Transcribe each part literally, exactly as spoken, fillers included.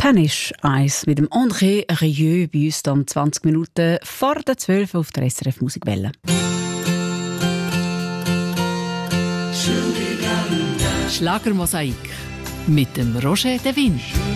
Panisch eins mit dem André Rieu bei uns dann zwanzig Minuten vor der zwölf auf der S R F Musikwelle. Schlagermosaik mit dem Roger De Vin.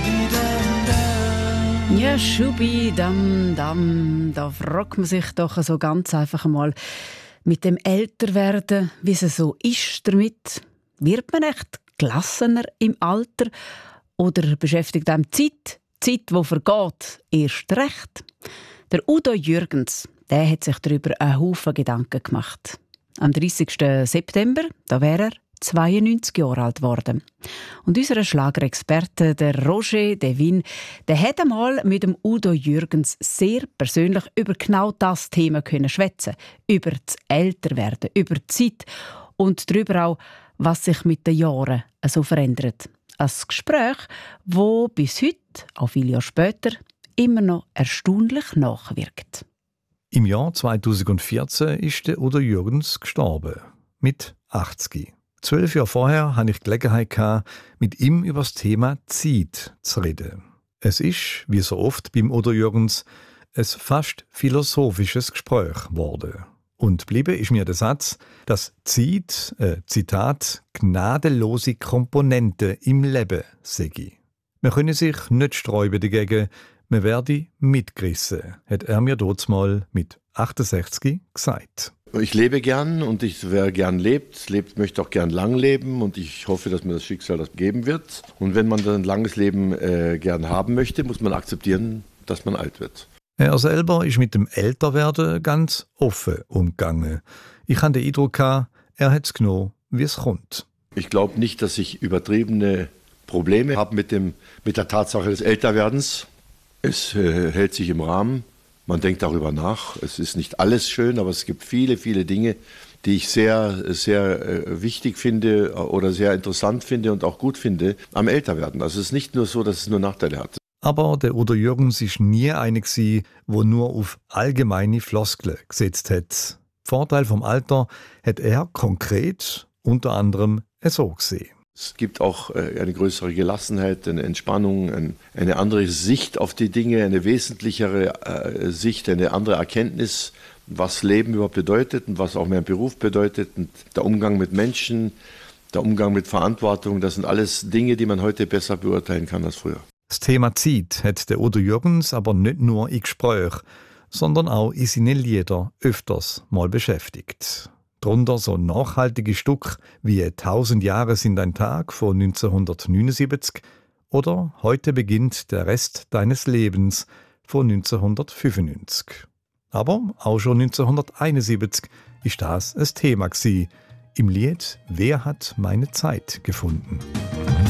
Ja, Schubi, dam, dam, da fragt man sich doch so ganz einfach mal mit dem Älterwerden, wie es so ist damit. Wird man echt gelassener im Alter oder beschäftigt einem die Zeit, die Zeit, die vergeht, erst recht? Der Udo Jürgens, der hat sich darüber einen Haufen Gedanken gemacht. Am dreißigsten September, da wäre er zweiundneunzig Jahre alt geworden. Und unser Schlagerexperte, der Roger De Vin, der hat einmal mit dem Udo Jürgens sehr persönlich über genau das Thema können schwätzen, über das Älterwerden, über die Zeit und darüber auch, was sich mit den Jahren so verändert. Ein Gespräch, das bis heute, auch viele Jahre später, immer noch erstaunlich nachwirkt. Im Jahr zweitausendvierzehn ist der Udo Jürgens gestorben. Mit achtzig. Zwölf Jahre vorher hatte ich die Gelegenheit, mit ihm über das Thema Zeit zu reden. Es ist, wie so oft beim Udo Jürgens, ein fast philosophisches Gespräch geworden. Und geblieben ist mir der Satz, dass Zeit, äh, Zitat, gnadenlose Komponente im Leben sei. Man könne sich nicht sträuben dagegen, man werde mitgerissen, hat er mir dort mal mit achtundsechzig gesagt. Ich lebe gern und ich, wer gern lebt, lebt, möchte auch gern lang leben und ich hoffe, dass mir das Schicksal das geben wird. Und wenn man dann ein langes Leben äh, gern haben möchte, muss man akzeptieren, dass man alt wird. Er selber ist mit dem Älterwerden ganz offen umgegangen. Ich hatte den Eindruck, er hat es genommen, wie es kommt. Ich glaube nicht, dass ich übertriebene Probleme habe mit, dem, mit der Tatsache des Älterwerdens. Es äh, hält sich im Rahmen. Man denkt darüber nach. Es ist nicht alles schön, aber es gibt viele, viele Dinge, die ich sehr, sehr äh, wichtig finde oder sehr interessant finde und auch gut finde am Älterwerden. Also es ist nicht nur so, dass es nur Nachteile hat. Aber der Udo Jürgens war nie einer, der nur auf allgemeine Floskeln gesetzt hat. Vorteil vom Alter hat er konkret unter anderem so gesehen. Es gibt auch eine größere Gelassenheit, eine Entspannung, eine andere Sicht auf die Dinge, eine wesentlichere Sicht, eine andere Erkenntnis, was Leben überhaupt bedeutet und was auch mein Beruf bedeutet. Und der Umgang mit Menschen, der Umgang mit Verantwortung, das sind alles Dinge, die man heute besser beurteilen kann als früher. Das Thema Zeit hat der Udo Jürgens aber nicht nur in Gesprächen, sondern auch in seinen Liedern öfters mal beschäftigt. Darunter so nachhaltige Stücke wie «Tausend Jahre sind ein Tag» von neunzehnhundertneunundsiebzig oder «Heute beginnt der Rest deines Lebens» von neunzehnhundertfünfundneunzig. Aber auch schon neunzehnhunderteinundsiebzig war das ein Thema gewesen, im Lied «Wer hat meine Zeit gefunden?»